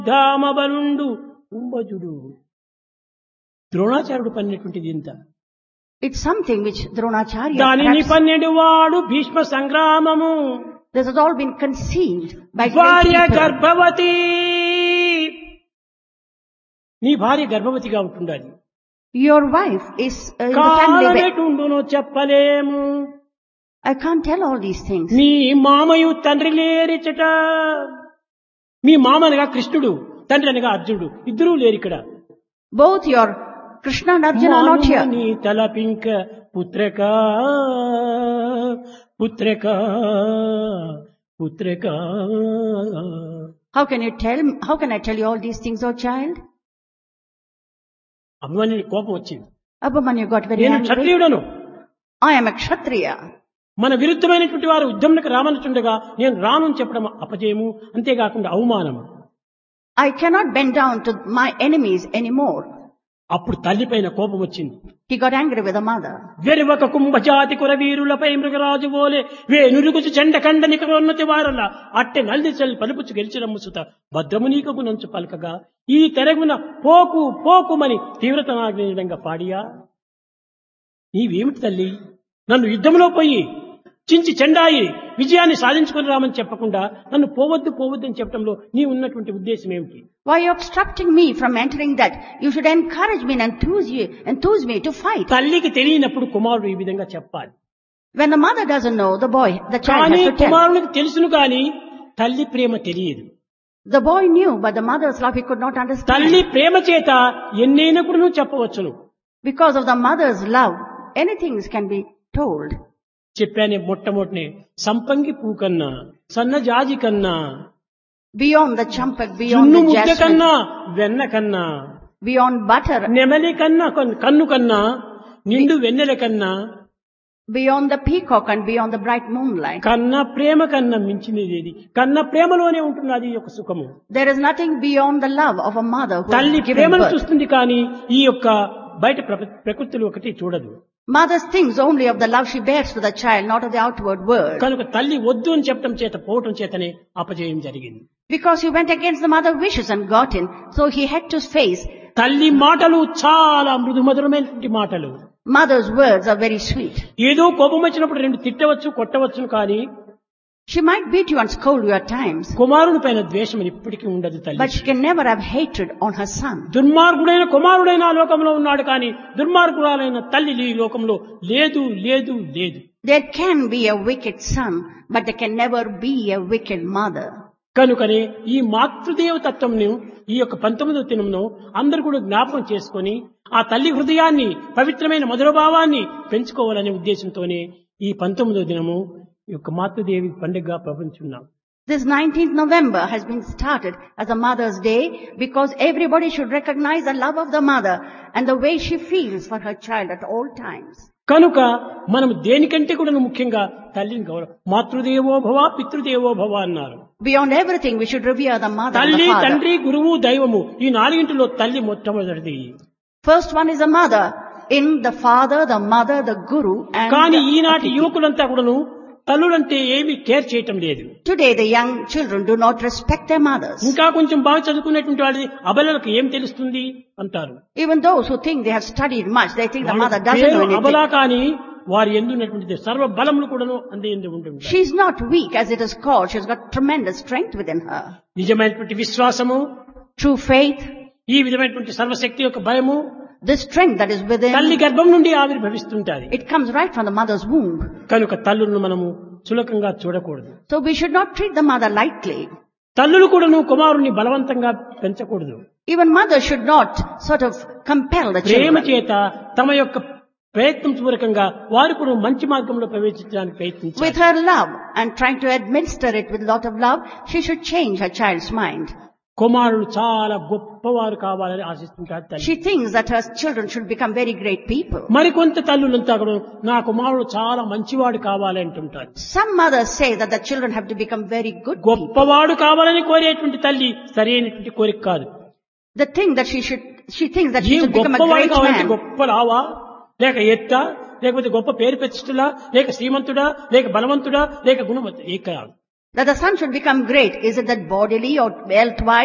ధామబలుండు కుంభజుడు ద్రోణాచార్యుడు పన్నటువంటిది ఇంత. It's something which Dronacharya దానిని perhaps, పన్నెడు వాడు Bhishma సంగ్రామము. this has all been conceived by భార్య great people. గర్భవతి. నీ భార్య గర్భవతిగా ఉంటుండాలి. Your wife is in the family. కాలమెటుండునో చెప్పలేము. I can't tell all these things. నీ మామయు తండ్రి లేరిచట. మీ మామ అనగా కృష్ణుడు, తండ్రి అనగా అర్జునుడు, ఇద్దరూ లేరు ఇక్కడ. Both your Krishna and Arjuna are not here. నీ తలపింక పుత్రక పుత్రక పుత్రక. How can I tell you all these things, oh child? అభిమన్యుని కోపం వచ్చింది. Abhimanyu got very నేను angry. క్షత్రియుడను, I am a Kshatriya. మన విరుద్ధమైనటువంటి వారు యుద్ధంలోకి రామనుచుండగా నేను రాను అని చెప్పడం అపజయము, అంతేకాకుండా అవమానము. I cannot bend down to my enemies anymore. అప్పుడు తల్లిపైన కోపం వచ్చింది. He got angry with the mother. వెరువక కుంభజాతి కురవీరులపై మృగరాజు బోలే వేనురుగుచు చెండకండ నికరోన్నతి వారల అట్టె నల్దిసెల్ పలుపుచు గెలిచిరమ్ము సుత భద్రము నీకకు నంచు పలకగా ఈ తెరగున పోకు పోకుమని తీవ్రతనాగ్ని విధంగా పాడియా. నీవేమిటి తల్లి, నన్ను యుద్ధంలో పోయి చించి చెండాయి విజయాన్ని సాధించుకుని రామని చెప్పకుండా నన్ను పోవద్దు పోవద్దు అని చెప్పడంలో నీ ఉన్నటువంటి ఉద్దేశం ఏమిటి? Why are you obstructing me from entering that? You should encourage me and enthuse me to fight. తల్లికి తెలియనప్పుడు కుమారుడు ఈ విధంగా చెప్పాలి. When the mother doesn't know, the child కానీ has to tell. కుమారునికి తెలుసును కానీ తల్లి ప్రేమ తెలియదు. The boy knew, but the mother's love he could not understand. తల్లి ప్రేమ చేత ఎన్నైనా కూడా నువ్వు చెప్పవచ్చును. Because of the mother's love, anything can be told. చెప్పానే మొట్టమొదటినే సంపంగి పూ కన్నా సన్నజాజి కన్నా Beyond the champak, beyond జున్ను the ముద్ద jasmine, కన్నా వెన్న కన్నా beyond butter, నెమలి కన్నా కన్ను కన్నా నిండు వెన్నెల కన్నా beyond the peacock and beyond the bright moonlight. కన్న ప్రేమ కన్నా మించినది ఏది? కన్న ప్రేమలోనే ఉంటున్నది ఈ యొక్క సుఖము. There is nothing beyond the love of a mother who తల్లి has given ప్రేమను birth. చూస్తుంది కానీ ఈ యొక్క బయట ప్రకృతిలో ఒకటి చూడదు. Mother thinks only of the love she bears to the child, not of the outward world. కనుక తల్లి వద్దు అని చెప్పడం చేత పోవటం చేతనే అపజయం జరిగింది. Because he went against the mother's wishes and got in, so he had to face. తల్లి మాటలు చాలా మృదుమధురమైనటువంటి మాటలు. Mother's words are very sweet. ఏదో కోపం వచ్చినప్పుడు రెండు తిట్టవచ్చు కొట్టవచ్చును కానీ She might beat you and scold you at times, కుమారుని పైన ద్వేషం ఎప్పటికీ ఉండదు తల్లి. but she can never have hatred on her son. దుర్మార్గుడైన కుమారుడైన ఆ లోకంలో ఉన్నాడు కానీ దుర్మార్గురాలైన తల్లి ఈ లోకంలో లేదు లేదు లేదు. There can be a wicked son, but there can never be a wicked mother. కనుకనే ఈ మాతృదేవ తత్వంను ఈ యొక్క 19వ దినంలో అందరూ కూడా జ్ఞాపకం చేసుకొని ఆ తల్లి హృదయాన్ని పవిత్రమైన మధురభావాన్ని పెంచుకోవాలనే ఉద్దేశంతోనే ఈ 19వ దినము ఈ యొక్క మాతృదేవి పండుగగా ప్రపంచున్నాం. This 19th November has been started as a Mother's Day because everybody should recognize the love of the mother and the way she feels for her child at all times. కనుక మనం దేనికంటే కూడా ముఖ్యంగా తల్లిని గౌరవం. మాతృదేవో భవ పితృదేవో భవ అన్నారు. Beyond everything, we should revere the mother and తల్లి the father. తండ్రి గురువు దైవము ఈ నాలుగింటిలో తల్లి మొట్టమొదటిది. First one is a mother, in the father, the mother, the guru, and కానీ the ఈనాటి Atiti. యువకులంతా కూడాను తల్లులంటే ఏమీ కేర్ చేయటం లేదు. Today the young children do not respect their mothers. ఇంకా కొంచెం బాగా చదువుకునేటువంటి వాళ్ళది అబలలకు ఏం తెలుస్తుంది అంటారు. Even those who think they have studied much, they think the mother doesn't know అబలా anything. కానీ వారి ఎందున్నటువంటి సర్వ బలములు కూడాను అందే ఎందు ఉంటుంది. She is not weak as it is called. She has got tremendous strength within her. నిజమైనటువంటి విశ్వాసము, True faith, ఈ విధమైనటువంటి సర్వశక్తి యొక్క భయము the strength that is within, తల్లి గర్భం నుండి ఆవిర్భవిస్తుంటాది. it comes right from the mother's womb. కనుక తల్లులను మనము చులకంగా చూడకూడదు. So we should not treat the mother lightly. తల్లులు కూడాను కుమారుని బలవంతంగా పెంచకూడదు. Even mothers should not sort of compel the Prema children. చేత తమ యొక్క ప్రయత్నం పూర్వకంగా వారు కూడా మంచి మార్గంలో ప్రవేశించడానికి ప్రయత్నించాలి. With her love and trying to administer it with a lot of love, she should change her child's mind. కుమారుడు చాలా గొప్పవారు కావాలని ఆశిస్తుంటారు తల్లి. She thinks that her children should become very great people. మరికొంత తల్లులంతా కూడా నా కుమారుడు చాలా మంచివాడు కావాలి అంటుంటారు. Some mothers say that the children have to become very good people. గొప్పవాడు కావాలని కోరేటువంటి తల్లి సరైనటువంటి కోరిక కాదు. The thing that she thinks that she ఏం should become a గొప్పవాడు great కావాలంటే man. గొప్ప రావా లేక ఎత్త లేకపోతే గొప్ప పేరు ప్రతిష్టలా లేక శ్రీమంతుడా లేక బలవంతుడా లేక గుణవంతుడా ఏ కాదు. That the son should become great. Is it that bodily or health-wise?